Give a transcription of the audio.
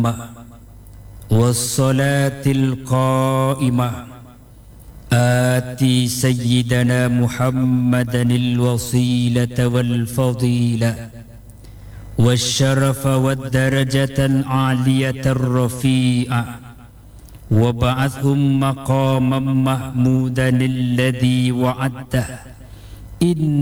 التامة والصلاة القائمة آتي سيدنا محمدا الوسيلة والفضيلة والشرف والدرجة العالية الرفيعة وابعثهم مقاما محمودا الذي وعدته.